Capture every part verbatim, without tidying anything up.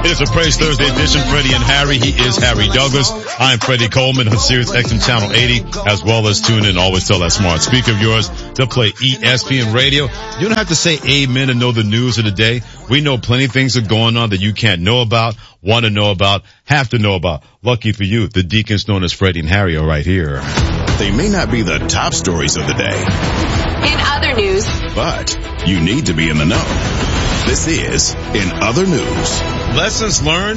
It is a Praise Thursday edition. Freddie and Harry. He is Harry Douglas. I'm Freddie Coleman on Sirius X M Channel eighty, as well as tune in. Always tell that smart speaker of yours to play E S P N Radio. You don't have to say amen to know the news of the day. We know plenty of things are going on that you can't know about, want to know about, have to know about. Lucky for you, the deacons known as Freddie and Harry are right here. They may not be the top stories of the day. In other news. But you need to be in the know. This is In Other News. Lessons learned.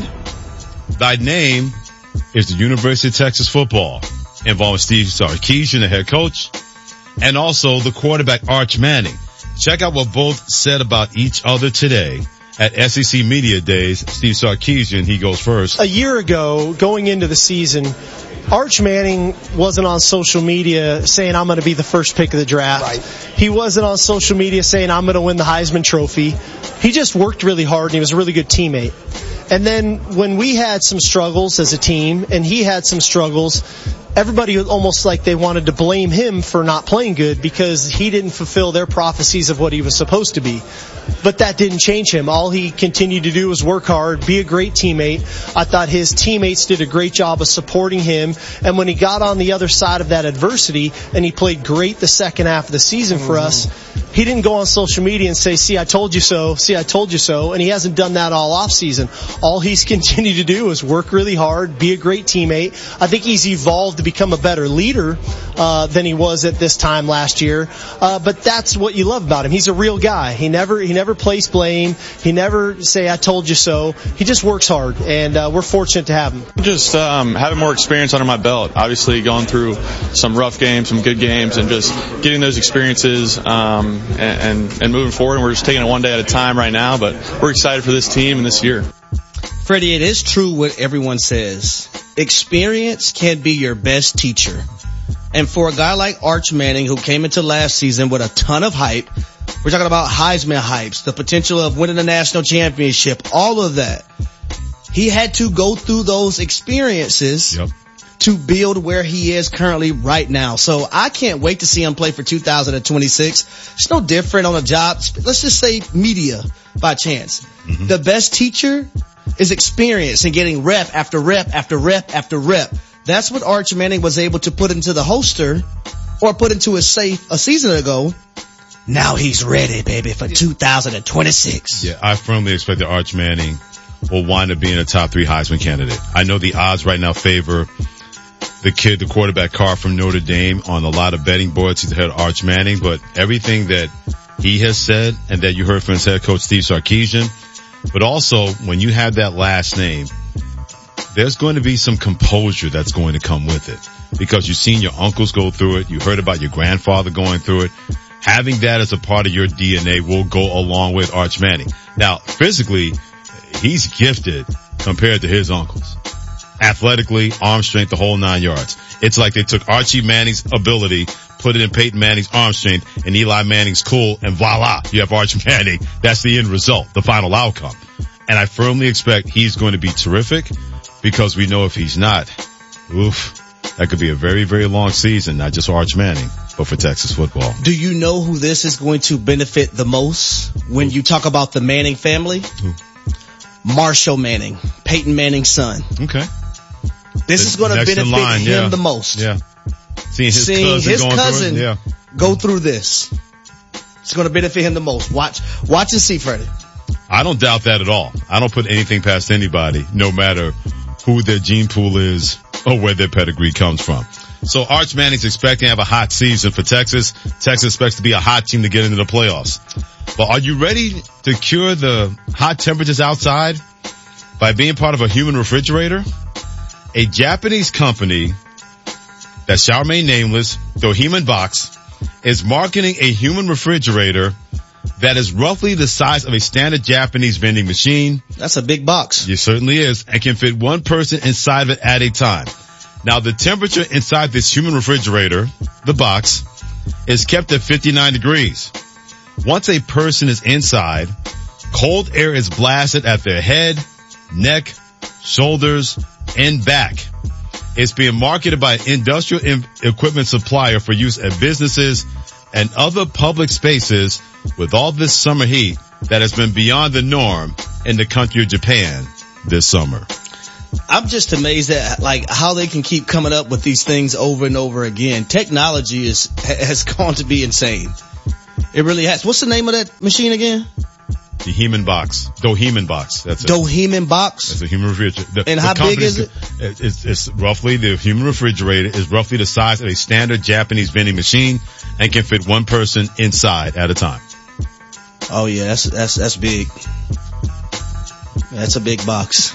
Thy name is the University of Texas football, involving Steve Sarkisian, the head coach, and also the quarterback Arch Manning. Check out what both said about each other today at S E C Media Days. Steve Sarkisian, he goes first. A year ago, going into the season, Arch Manning wasn't on social media saying, I'm going to be the first pick of the draft. Right. He wasn't on social media saying, I'm going to win the Heisman Trophy. He just worked really hard, and he was a really good teammate. And then when we had some struggles as a team, and he had some struggles, everybody was almost like they wanted to blame him for not playing good because he didn't fulfill their prophecies of what he was supposed to be. But that didn't change him. All he continued to do was work hard, be a great teammate. I thought his teammates did a great job of supporting him. And when he got on the other side of that adversity and he played great the second half of the season for mm-hmm. us, he didn't go on social media and say, see, I told you so, see, I told you so. And he hasn't done that all off season. All he's continued to do is work really hard, be a great teammate. I think he's evolved to become a better leader uh, than he was at this time last year. Uh, but that's what you love about him. He's a real guy. He never he never place blame. He never say, I told you so. He just works hard, and uh, we're fortunate to have him. Just um, having more experience under my belt. Obviously going through some rough games, some good games, and just getting those experiences um, and, and, and moving forward. And we're just taking it one day at a time right now, but we're excited for this team and this year. Freddie, it is true what everyone says. Experience can be your best teacher. And for a guy like Arch Manning, who came into last season with a ton of hype, we're talking about Heisman hypes, the potential of winning a national championship, all of that. He had to go through those experiences yep. to build where he is currently right now. So I can't wait to see him play for two thousand twenty-six. It's no different on a job. Let's just say media by chance. Mm-hmm. The best teacher is experience and getting rep after rep after rep after rep. That's what Arch Manning was able to put into the holster or put into his safe a season ago. Now he's ready, baby, for two thousand twenty-six. Yeah, I firmly expect that Arch Manning will wind up being a top three Heisman candidate. I know the odds right now favor the kid, the quarterback Carr from Notre Dame on a lot of betting boards. He's ahead of Arch Manning, but everything that he has said and that you heard from his head coach Steve Sarkisian, but also when you have that last name, there's going to be some composure that's going to come with it because you've seen your uncles go through it. You heard about your grandfather going through it. Having that as a part of your D N A will go along with Arch Manning. Now, physically, he's gifted compared to his uncles. Athletically, arm strength, the whole nine yards. It's like they took Archie Manning's ability, put it in Peyton Manning's arm strength, and Eli Manning's cool, and voila, you have Arch Manning. That's the end result, the final outcome. And I firmly expect he's going to be terrific because we know if he's not, oof, that could be a very, very long season, not just Arch Manning, but for Texas football. Do you know who this is going to benefit the most when you talk about the Manning family? Who? Marshall Manning, Peyton Manning's son. Okay. This the is going to benefit line, him yeah. the most. Yeah. Seeing his Seeing cousin, his going cousin through yeah. go through this. It's going to benefit him the most. Watch, watch and see, Freddie. I don't doubt that at all. I don't put anything past anybody, no matter who their gene pool is or where their pedigree comes from. So Arch Manning's expecting to have a hot season for Texas. Texas expects to be a hot team to get into the playoffs. But are you ready to cure the hot temperatures outside by being part of a human refrigerator? A Japanese company that shall remain nameless, Doheman Box, is marketing a human refrigerator that is roughly the size of a standard Japanese vending machine. That's a big box. It certainly is, and can fit one person inside of it at a time. Now, the temperature inside this human refrigerator, the box, is kept at fifty-nine degrees. Once a person is inside, cold air is blasted at their head, neck, shoulders, and back. It's being marketed by an industrial in- equipment supplier for use at businesses and other public spaces with all this summer heat that has been beyond the norm in the country of Japan. this summer. I'm just amazed at like how they can keep coming up with these things over and over again. Technology is has gone to be insane. It really has. What's the name of that machine again? The Heman box. Doheman box. That's it. Doheman box? That's a human refrigerator. The, and the how big is it? It's, it's roughly, the human refrigerator is roughly the size of a standard Japanese vending machine and can fit one person inside at a time. Oh yeah, that's, that's, that's big. That's a big box.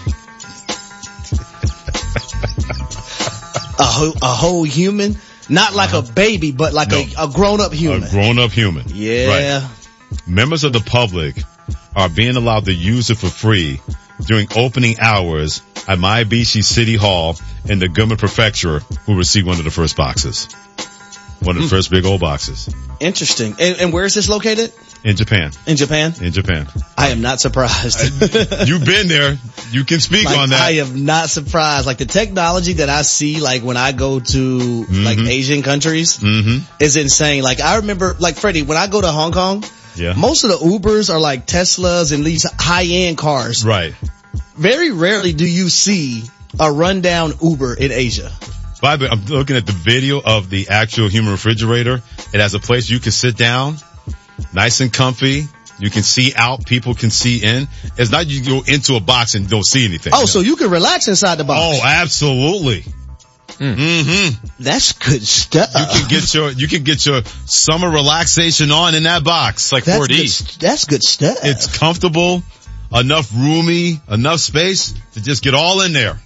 a, whole, a whole human? Not like uh-huh. a baby, but like no. a, a grown-up human. A grown-up human. Yeah. Right. Members of the public are being allowed to use it for free during opening hours at Maebashi City Hall in the Gunma Prefecture, who received one of the first boxes. One of the mm. first big old boxes. Interesting. And, and where is this located? In Japan. In Japan? In Japan. I am not surprised. You've been there. You can speak like, on that. I am not surprised. Like the technology that I see, like when I go to mm-hmm. like Asian countries mm-hmm. is insane. Like I remember, like Freddie, when I go to Hong Kong, yeah. most of the Ubers are like Teslas and these high-end cars. Right. Very rarely do you see a rundown Uber in Asia. By the way, I'm looking at the video of the actual human refrigerator. It has a place you can sit down, nice and comfy. You can see out, people can see in. It's not you go into a box and don't see anything. Oh, you know? So you can relax inside the box. Oh, absolutely. Mm. Mm-hmm. That's good stuff. You can get your, you can get your summer relaxation on in that box, like that's four D. Good, that's good stuff. It's comfortable, enough roomy, enough space to just get all in there.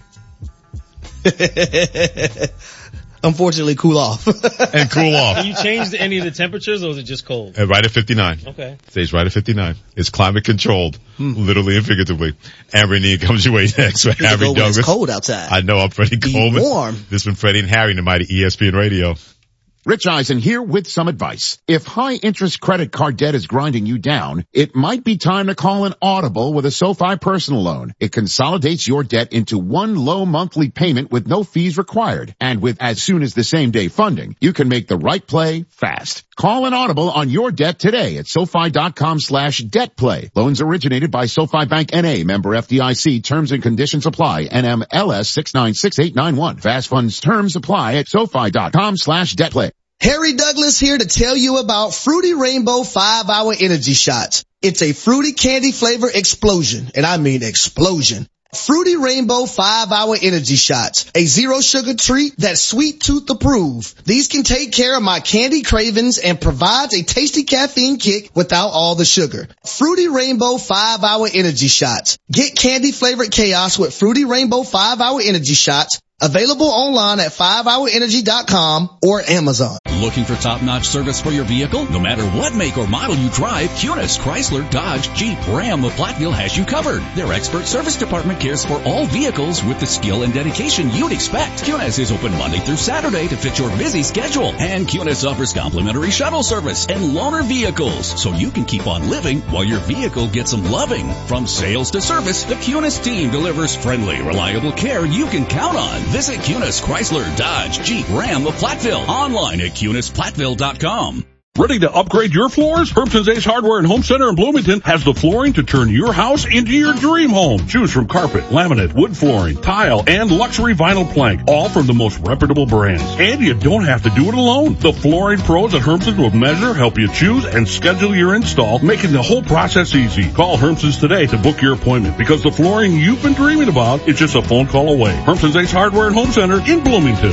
Unfortunately, cool off. And cool off. Can you change any of the temperatures, or is it just cold? Uh, right at fifty-nine. Okay. Stays right at fifty-nine. It's climate controlled, hmm. literally and figuratively. Amber Nee comes your way next. With Harry Douglas. It's cold outside. I know. I'm Freddie Be Coleman. warm. This has been Freddie and Harry in the mighty E S P N Radio. Rich Eisen here with some advice. If high-interest credit card debt is grinding you down, it might be time to call an audible with a SoFi personal loan. It consolidates your debt into one low monthly payment with no fees required. And with as soon as the same day funding, you can make the right play fast. Call an audible on your debt today at SoFi.com slash debt play. Loans originated by SoFi Bank N A, member F D I C. Terms and conditions apply. N M L S six nine six eight nine one. Fast funds terms apply at SoFi.com slash debt play. Harry Douglas here to tell you about Fruity Rainbow five hour Energy Shots. It's a fruity candy flavor explosion, and I mean explosion. Fruity Rainbow five hour Energy Shots, a zero sugar treat that's sweet tooth approved. These can take care of my candy cravings and provides a tasty caffeine kick without all the sugar. Fruity Rainbow five hour Energy Shots. Get candy flavored chaos with Fruity Rainbow five hour Energy Shots. Available online at five hour energy dot com or Amazon. Looking for top-notch service for your vehicle? No matter what make or model you drive, Cunis, Chrysler, Dodge, Jeep, Ram, of Platteville has you covered. Their expert service department cares for all vehicles with the skill and dedication you'd expect. Cunis is open Monday through Saturday to fit your busy schedule. And Cunis offers complimentary shuttle service and loaner vehicles, so you can keep on living while your vehicle gets some loving. From sales to service, the Cunis team delivers friendly, reliable care you can count on. Visit Cunis, Chrysler, Dodge, Jeep, Ram of Platteville. Online at Cunis Platteville dot com. Ready to upgrade your floors? Hermson's Ace Hardware and Home Center in Bloomington has the flooring to turn your house into your dream home. Choose from carpet, laminate, wood flooring, tile, and luxury vinyl plank, all from the most reputable brands. And you don't have to do it alone. The flooring pros at Hermson's will measure, help you choose, and schedule your install, making the whole process easy. Call Hermson's today to book your appointment, because the flooring you've been dreaming about is just a phone call away. Hermson's Ace Hardware and Home Center in Bloomington.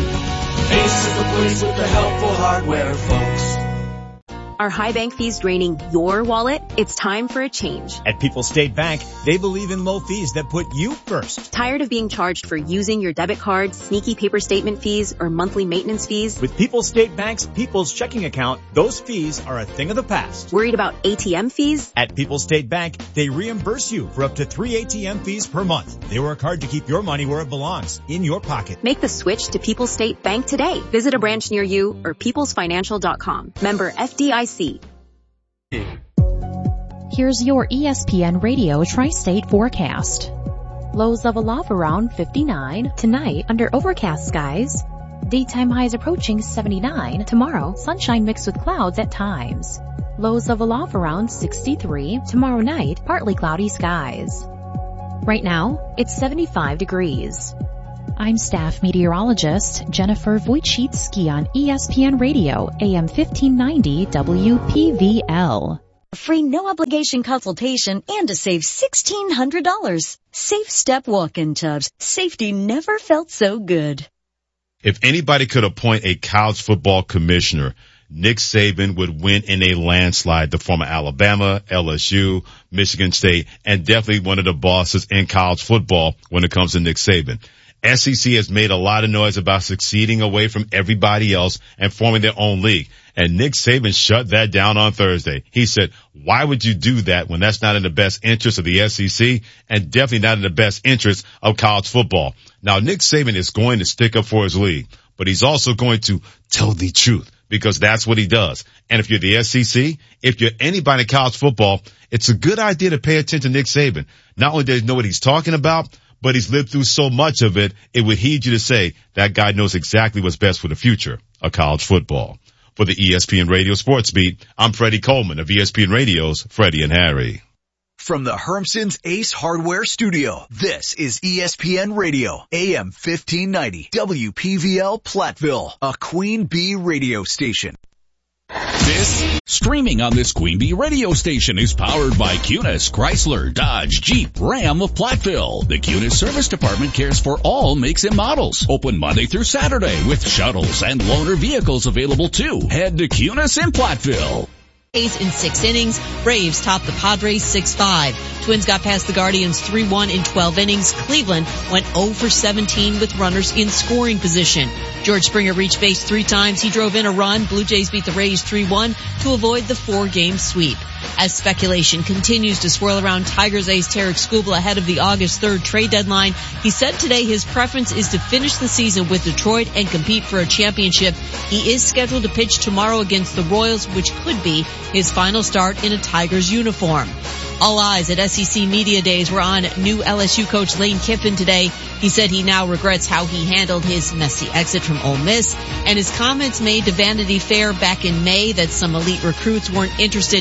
Ace is the place with the helpful hardware, folks. Are high bank fees draining your wallet? It's time for a change. At People's State Bank, they believe in low fees that put you first. Tired of being charged for using your debit card, sneaky paper statement fees, or monthly maintenance fees? With People's State Bank's People's Checking Account, those fees are a thing of the past. Worried about A T M fees? At People's State Bank, they reimburse you for up to three A T M fees per month. They work hard to keep your money where it belongs, in your pocket. Make the switch to People's State Bank today. Visit a branch near you or peoples financial dot com. Member F D I C. Here's your E S P N Radio Tri-State forecast. Lows level off around fifty-nine. Tonight, under overcast skies. Daytime highs approaching seventy-nine. Tomorrow, sunshine mixed with clouds at times. Lows level off around sixty-three. Tomorrow night, partly cloudy skies. Right now, it's seventy-five degrees. I'm staff meteorologist Jennifer Wojcicki on E S P N Radio, A M fifteen ninety W P V L. A free no-obligation consultation and to save sixteen hundred dollars. Safe Step walk-in tubs. Safety never felt so good. If anybody could appoint a college football commissioner, Nick Saban would win in a landslide. The former Alabama, L S U, Michigan State, and definitely one of the bosses in college football when it comes to Nick Saban. S E C has made a lot of noise about succeeding away from everybody else and forming their own league. And Nick Saban shut that down on Thursday. He said, why would you do that when that's not in the best interest of the S E C and definitely not in the best interest of college football? Now, Nick Saban is going to stick up for his league, but he's also going to tell the truth because that's what he does. And if you're the S E C, if you're anybody in college football, it's a good idea to pay attention to Nick Saban. Not only does he know what he's talking about, but he's lived through so much of it, it would heed you to say that guy knows exactly what's best for the future of college football. For the E S P N Radio Sports Beat, I'm Freddie Coleman of E S P N Radio's Freddie and Harry. From the Hermson's Ace Hardware Studio, this is E S P N Radio, A M fifteen ninety, W P V L Platteville, a Queen Bee radio station. This streaming on this Queen Bee radio station is powered by Kunis, Chrysler, Dodge, Jeep, Ram of Platteville. The Kunis Service Department cares for all makes and models. Open Monday through Saturday with shuttles and loaner vehicles available too. Head to Kunis in Platteville. In six innings, Braves topped the Padres six five. Twins got past the Guardians three one in twelve innings. Cleveland went oh for seventeen with runners in scoring position. George Springer reached base three times. He drove in a run. Blue Jays beat the Rays three one to avoid the four-game sweep. As speculation continues to swirl around Tigers ace Tarik Skubal ahead of the August third trade deadline, he said today his preference is to finish the season with Detroit and compete for a championship. He is scheduled to pitch tomorrow against the Royals, which could be his final start in a Tigers uniform. All eyes at S E C Media Days were on new L S U coach Lane Kiffin today. He said he now regrets how he handled his messy exit from Ole Miss and his comments made to Vanity Fair back in May that some elite recruits weren't interested